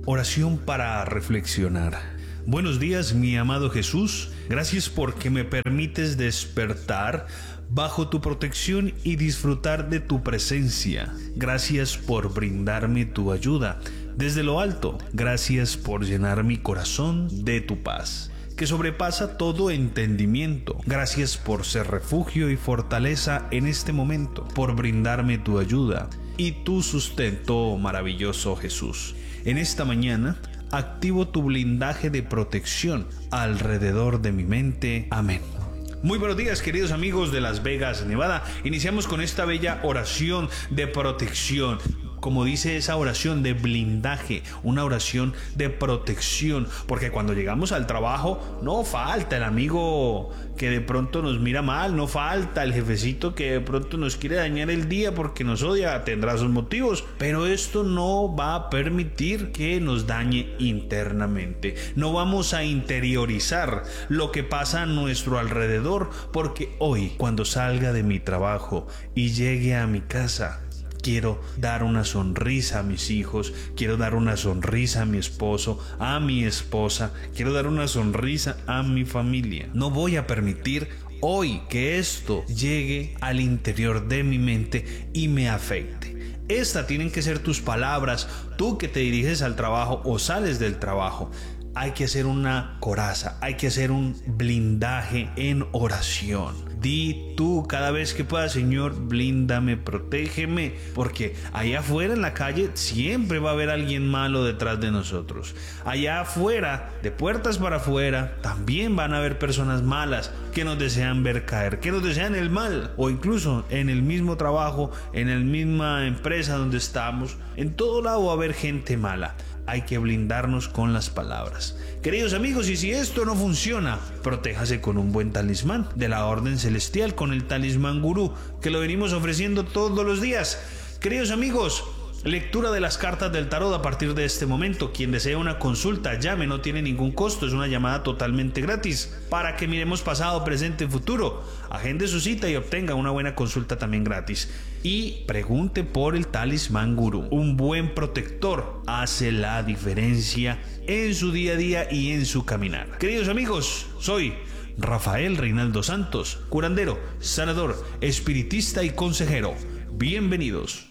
Oración para reflexionar. Buenos días, mi amado Jesús. Gracias porque me permites despertar bajo tu protección y disfrutar de tu presencia. Gracias por brindarme tu ayuda desde lo alto. Gracias por llenar mi corazón de tu paz, que sobrepasa todo entendimiento. Gracias por ser refugio y fortaleza en este momento, por brindarme tu ayuda y tu sustento, maravilloso Jesús. En esta mañana activo tu blindaje de protección alrededor de mi mente. Amén. Muy buenos días, queridos amigos de Las Vegas, Nevada. Iniciamos con esta bella oración de protección. Como dice esa oración de blindaje, una oración de protección, porque cuando llegamos al trabajo no falta el amigo que de pronto nos mira mal, no falta el jefecito que de pronto nos quiere dañar el día porque nos odia, tendrá sus motivos, pero esto no va a permitir que nos dañe internamente. No vamos a interiorizar lo que pasa a nuestro alrededor, porque hoy, cuando salga de mi trabajo y llegue a mi casa, quiero dar una sonrisa a mis hijos, quiero dar una sonrisa a mi esposo, a mi esposa, quiero dar una sonrisa a mi familia. No voy a permitir hoy que esto llegue al interior de mi mente y me afecte. Estas tienen que ser tus palabras, tú que te diriges al trabajo o sales del trabajo. Hay que hacer una coraza, hay que hacer un blindaje en oración. Di tú cada vez que puedas: Señor, blíndame, protégeme, porque allá afuera en la calle siempre va a haber alguien malo detrás de nosotros. Allá afuera, de puertas para afuera, también van a haber personas malas que nos desean ver caer, que nos desean el mal, o incluso en el mismo trabajo, en la misma empresa donde estamos, en todo lado va a haber gente mala. Hay que blindarnos con las palabras. Queridos amigos, y si esto no funciona, protéjase con un buen talismán de la Orden Celestial, con el talismán gurú, que lo venimos ofreciendo todos los días. Queridos amigos, lectura de las cartas del tarot a partir de este momento. Quien desee una consulta, llame, no tiene ningún costo, es una llamada totalmente gratis para que miremos pasado, presente, futuro. Agende su cita y obtenga una buena consulta también gratis. Y pregunte por el talismán gurú. Un buen protector hace la diferencia en su día a día y en su caminar. Queridos amigos, soy Rafael Reinaldo Santos, curandero, sanador, espiritista y consejero. Bienvenidos.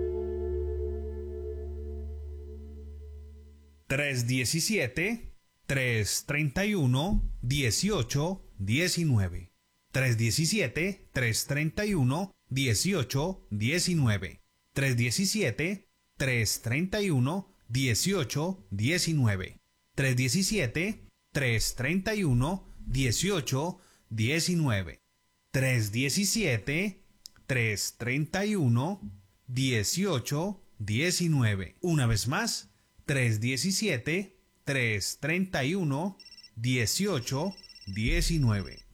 317-331-1819. 317-331-1819. 317-331-1819. 317-331-1819. 317-331-1819. Una vez más, 317-331-1819.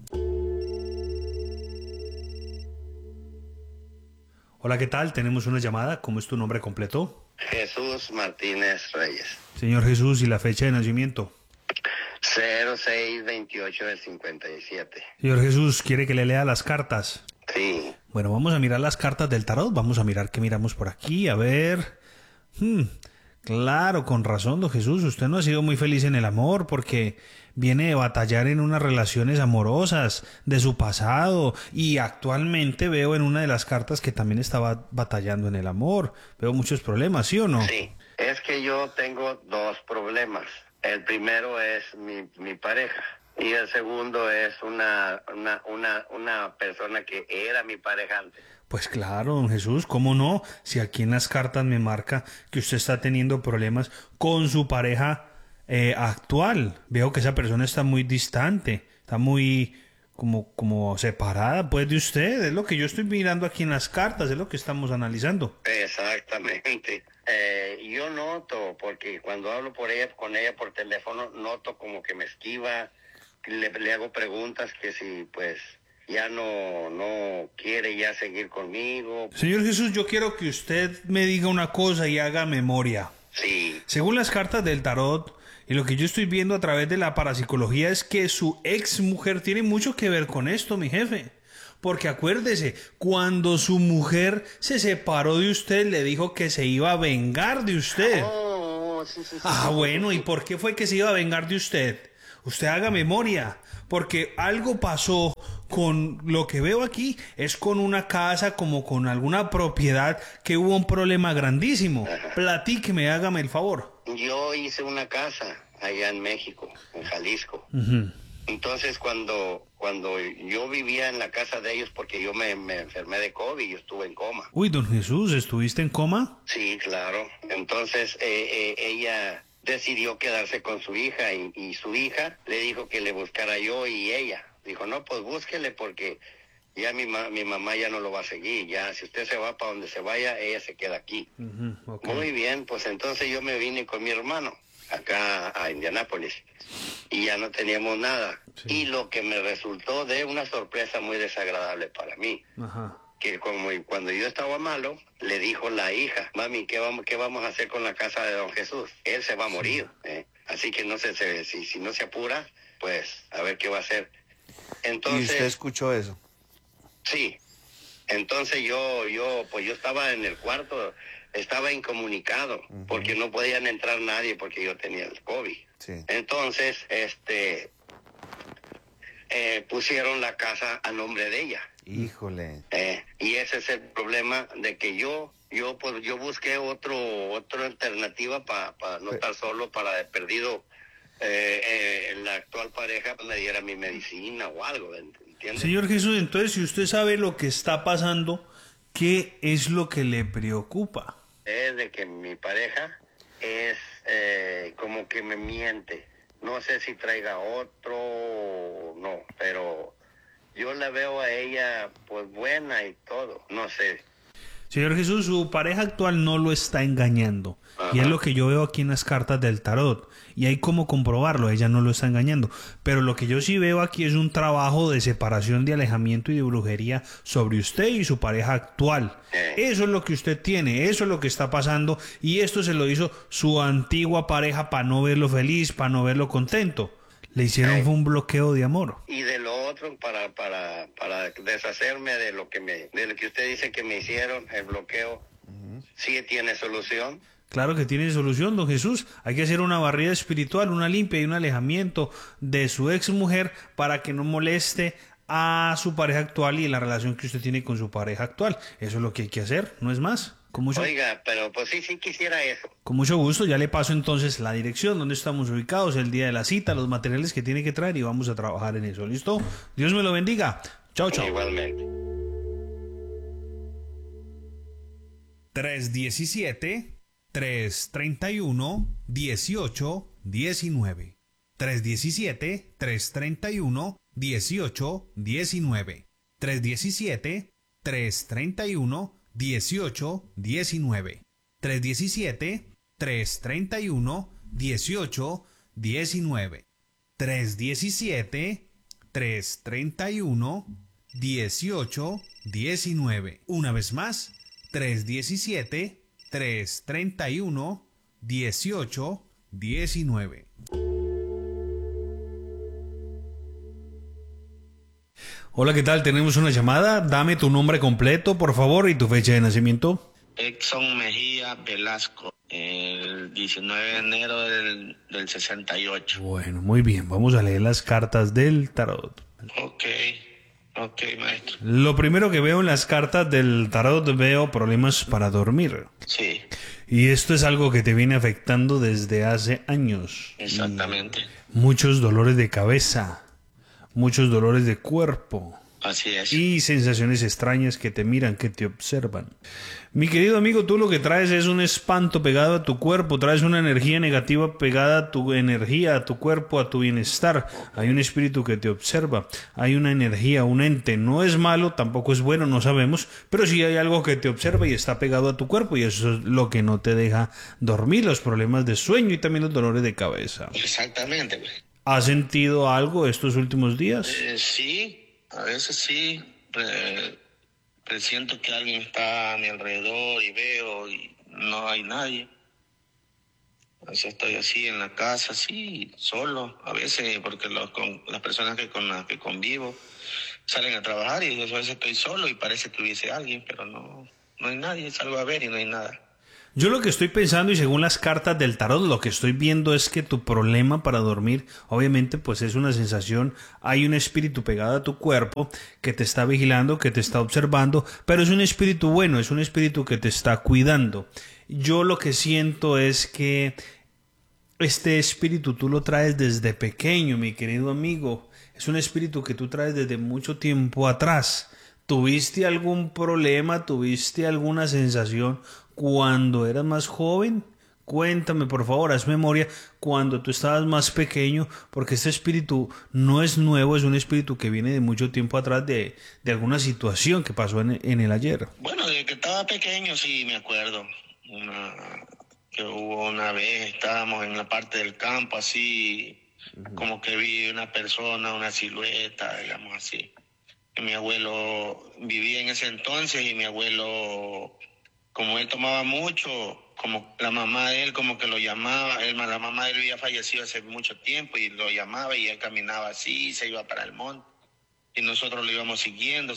Hola, ¿qué tal? Tenemos una llamada. ¿Cómo es tu nombre completo? Jesús Martínez Reyes. Señor Jesús, ¿y la fecha de nacimiento? 0628 del 57. Señor Jesús, ¿quiere que le lea las cartas? Sí. Bueno, vamos a mirar las cartas del tarot. Vamos a mirar qué miramos por aquí. A ver. Claro, con razón, don Jesús. Usted no ha sido muy feliz en el amor porque viene de batallar en unas relaciones amorosas de su pasado, y actualmente veo en una de las cartas que también estaba batallando en el amor. Veo muchos problemas, ¿sí o no? Sí. Es que yo tengo dos problemas. El primero es mi pareja. Y el segundo es una persona que era mi pareja antes. Pues claro, don Jesús, ¿cómo no? Si aquí en las cartas me marca que usted está teniendo problemas con su pareja actual. Veo que esa persona está muy distante, está muy como separada pues de usted. Es lo que yo estoy mirando aquí en las cartas, es lo que estamos analizando. Exactamente. Yo noto, porque cuando hablo con ella por teléfono, noto como que me esquiva. Le hago preguntas que si pues ya no quiere ya seguir conmigo. Señor Jesús, yo quiero que usted me diga una cosa y haga memoria. Sí. Según las cartas del tarot y lo que yo estoy viendo a través de la parapsicología, es que su ex mujer tiene mucho que ver con esto, mi jefe. Porque acuérdese, cuando su mujer se separó de usted, le dijo que se iba a vengar de usted. no, sí, sí, sí. Ah, Sí, bueno, sí, ¿y sí. por qué fue que se iba a vengar de usted? Usted haga memoria, porque algo pasó con lo que veo aquí, es con una casa, como con alguna propiedad, que hubo un problema grandísimo. Ajá. Platíqueme, hágame el favor. Yo hice una casa allá en México, en Jalisco. Ujú. Entonces, cuando yo vivía en la casa de ellos, porque yo me enfermé de COVID, yo estuve en coma. Uy, don Jesús, ¿estuviste en coma? Sí, claro. Entonces, ella decidió quedarse con su hija y su hija le dijo que le buscara yo y ella. Dijo, no, pues búsquele porque ya mi mamá ya no lo va a seguir. Ya, si usted se va para donde se vaya, ella se queda aquí. Ujú, ok. Muy bien, pues entonces yo me vine con mi hermano acá a Indianápolis y ya no teníamos nada. Sí. Y lo que me resultó de una sorpresa muy desagradable para mí, Ajá. que como cuando yo estaba malo, le dijo la hija, mami, qué vamos a hacer con la casa de don Jesús? Él se va a morir, ¿eh? Así que no sé, si no se apura, pues a ver qué va a hacer. ¿Y Entonces, usted escuchó eso? sí, entonces pues yo estaba en el cuarto, estaba incomunicado, porque no podían entrar nadie porque yo tenía el COVID. Sí. Entonces, pusieron la casa a nombre de ella. Híjole. Y ese es el problema de que yo busqué otra alternativa para no estar solo, para de perdido la actual pareja me diera mi medicina o algo, ¿entiendes? Señor Jesús, entonces si usted sabe lo que está pasando, ¿qué es lo que le preocupa? Es de que mi pareja es como que me miente. No sé si traiga otro o no, pero yo la veo a ella pues buena y todo, no sé. Señor Jesús, su pareja actual no lo está engañando. Y es Ajá. lo que yo veo aquí en las cartas del tarot. Y hay cómo comprobarlo, ella no lo está engañando. Pero lo que yo sí veo aquí es un trabajo de separación, de alejamiento y de brujería sobre usted y su pareja actual. Eso es lo que usted tiene, eso es lo que está pasando. Y esto se lo hizo su antigua pareja para no verlo feliz, para no verlo contento. Le hicieron fue un bloqueo de amor. Y de lo otro, para deshacerme de lo que usted dice que me hicieron, el bloqueo, sí tiene solución. Claro que tiene solución, don Jesús. Hay que hacer una barrida espiritual, una limpia y un alejamiento de su ex mujer para que no moleste a su pareja actual y la relación que usted tiene con su pareja actual. Eso es lo que hay que hacer, no es más. Oiga, pero pues sí quisiera eso. Con mucho gusto, ya le paso entonces la dirección, donde estamos ubicados, el día de la cita, los materiales que tiene que traer y vamos a trabajar en eso. ¿Listo? Dios me lo bendiga. Chao, chao. Igualmente. 317-331-1819. 317-331-1819. 317-331-1819. 317-331-1819. 317-331-1819. Una vez más, 317-331-1819. Hola, ¿qué tal? Tenemos una llamada. Dame tu nombre completo, por favor, y tu fecha de nacimiento. Exxon Mejía Velasco, el 19 de enero del 68. Bueno, muy bien. Vamos a leer las cartas del tarot. Ok, maestro. Lo primero que veo en las cartas del tarot, veo problemas para dormir. Sí, Y esto es algo que te viene afectando desde hace años. exactamente. Muchos dolores de cabeza, muchos dolores de cuerpo Así es. y sensaciones extrañas que te miran, que te observan. Mi querido amigo, tú lo que traes es un espanto pegado a tu cuerpo, traes una energía negativa pegada a tu energía, a tu cuerpo, a tu bienestar. Hay un espíritu que te observa, hay una energía, un ente. No es malo, tampoco es bueno, no sabemos, pero sí hay algo que te observa y está pegado a tu cuerpo y eso es lo que no te deja dormir, los problemas de sueño y también los dolores de cabeza. Exactamente. ¿Has sentido algo estos últimos días? Sí, a veces sí. Presiento que alguien está a mi alrededor y veo y no hay nadie. A veces estoy así en la casa, así, solo. A veces porque las personas con las que convivo salen a trabajar y a veces estoy solo y parece que hubiese alguien, pero no hay nadie. Salgo a ver y no hay nada. Yo lo que estoy pensando y según las cartas del tarot lo que estoy viendo es que tu problema para dormir obviamente pues es una sensación, hay un espíritu pegado a tu cuerpo que te está vigilando, que te está observando, pero es un espíritu bueno, es un espíritu que te está cuidando. Yo lo que siento es que este espíritu tú lo traes desde pequeño, mi querido amigo, es un espíritu que tú traes desde mucho tiempo atrás. ¿Tuviste algún problema? ¿Tuviste alguna sensación cuando eras más joven? Cuéntame, por favor, haz memoria cuando tú estabas más pequeño, porque este espíritu no es nuevo, es un espíritu que viene de mucho tiempo atrás de alguna situación que pasó en el ayer. Bueno, desde que estaba pequeño sí me acuerdo. Que hubo una vez, estábamos en la parte del campo, así, como que vi una persona, una silueta, digamos así. Mi abuelo vivía en ese entonces y mi abuelo, como él tomaba mucho, como la mamá de él como que lo llamaba, la mamá de él había fallecido hace mucho tiempo y lo llamaba y él caminaba así, se iba para el monte y nosotros lo íbamos siguiendo,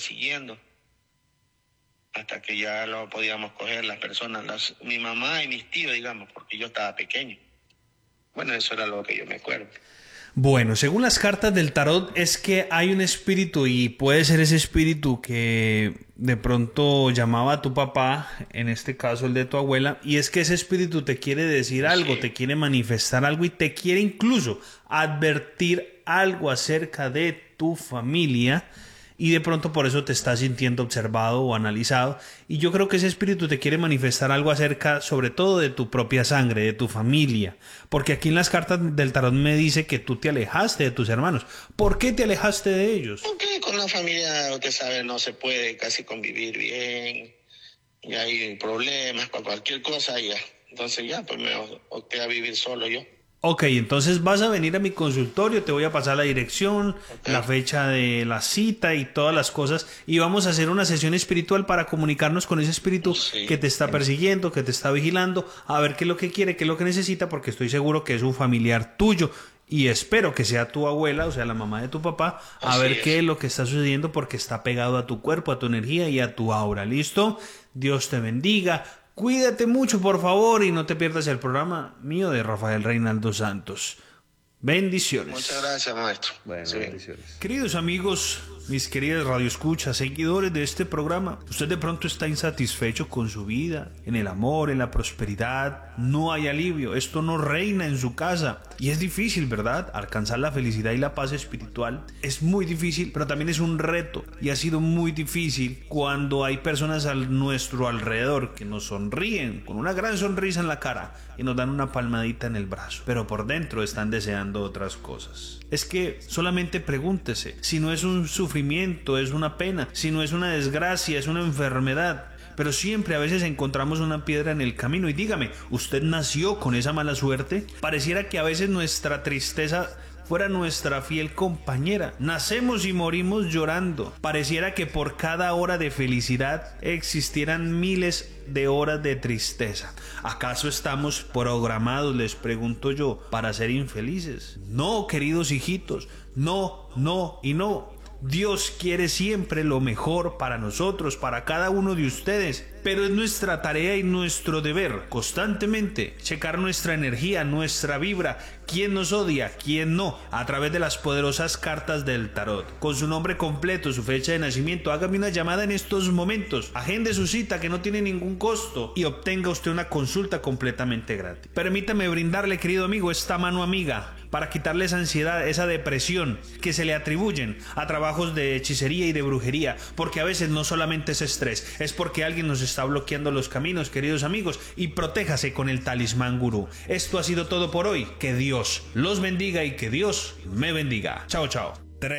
hasta que ya lo podíamos coger las personas, mi mamá y mis tíos, digamos, porque yo estaba pequeño. Bueno, eso era lo que yo me acuerdo. Bueno, según las cartas del tarot es que hay un espíritu y puede ser ese espíritu que de pronto llamaba a tu papá, en este caso el de tu abuela, y es que ese espíritu te quiere decir algo, te quiere manifestar algo y te quiere incluso advertir algo acerca de tu familia. Y de pronto por eso te estás sintiendo observado o analizado. Y yo creo que ese espíritu te quiere manifestar algo acerca, sobre todo, de tu propia sangre, de tu familia. Porque aquí en las cartas del tarot me dice que tú te alejaste de tus hermanos. ¿Por qué te alejaste de ellos? Porque con la familia, usted sabe, no se puede casi convivir bien. Y hay problemas, cualquier cosa ya. Entonces ya, pues me opté a vivir solo yo. Ok, entonces vas a venir a mi consultorio, te voy a pasar la dirección, la fecha de la cita y todas las cosas y vamos a hacer una sesión espiritual para comunicarnos con ese espíritu que te está persiguiendo, que te está vigilando, a ver qué es lo que quiere, qué es lo que necesita, porque estoy seguro que es un familiar tuyo y espero que sea tu abuela, o sea, la mamá de tu papá, a ver qué es lo que está sucediendo porque está pegado a tu cuerpo, a tu energía y a tu aura. ¿Listo? Dios te bendiga. Cuídate mucho, por favor, y no te pierdas el programa mío de Rafael Reinaldo Santos. Bendiciones. Muchas gracias, maestro. Bueno, bendiciones. Queridos amigos, mis queridas radioescuchas, seguidores de este programa, usted de pronto está insatisfecho con su vida, en el amor, en la prosperidad, no hay alivio, esto no reina en su casa y es difícil, ¿verdad? Alcanzar la felicidad y la paz espiritual es muy difícil, pero también es un reto y ha sido muy difícil cuando hay personas a nuestro alrededor que nos sonríen con una gran sonrisa en la cara y nos dan una palmadita en el brazo, pero por dentro están deseando otras cosas. Es que solamente pregúntese si no es un sufrimiento, es una pena, si no es una desgracia, es una enfermedad. Pero siempre a veces encontramos una piedra en el camino y dígame, ¿usted nació con esa mala suerte? Pareciera que a veces nuestra tristeza fuera nuestra fiel compañera. Nacemos y morimos llorando. Pareciera que por cada hora de felicidad existieran miles de horas de tristeza. ¿Acaso estamos programados, les pregunto yo, para ser infelices? No, queridos hijitos, no, no y no. Dios quiere siempre lo mejor para nosotros, para cada uno de ustedes, pero es nuestra tarea y nuestro deber constantemente checar nuestra energía, nuestra vibra, quién nos odia, quién no, a través de las poderosas cartas del tarot. Con su nombre completo, su fecha de nacimiento, hágame una llamada en estos momentos, agende su cita que no tiene ningún costo y obtenga usted una consulta completamente gratis. Permítame brindarle, querido amigo, esta mano amiga para quitarle esa ansiedad, esa depresión que se le atribuyen a trabajos de hechicería y de brujería, porque a veces no solamente es estrés, es porque alguien nos está bloqueando los caminos, queridos amigos, y protéjase con el talismán gurú. Esto ha sido todo por hoy, que Dios los bendiga y que Dios me bendiga. Chao, chao.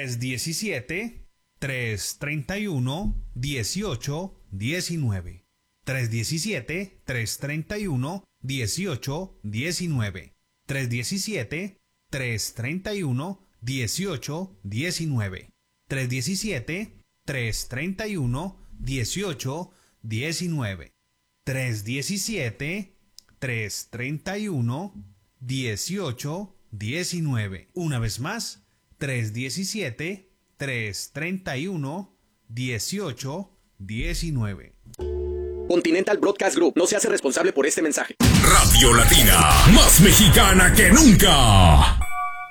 317-331-1819 317-331-1819 317-331-1819 317-331-1819 317-331-1819 Una vez más, 317-331-1819 Continental Broadcast Group no se hace responsable por este mensaje. Radio Latina, más mexicana que nunca.